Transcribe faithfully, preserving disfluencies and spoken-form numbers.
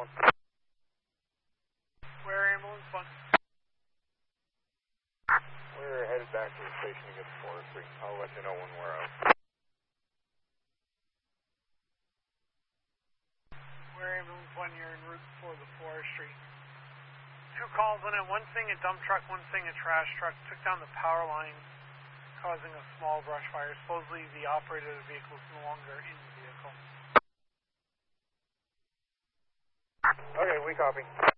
Where ambulance one? We're headed back to the station to get the forestry. I'll let you know when we're out. Where ambulance one, you're en route for the forestry. Two calls on it, one thing a dump truck, one thing a trash truck, took down the power line, causing a small brush fire. Supposedly the operator of the vehicle is no longer in the vehicle. Okay, we copy.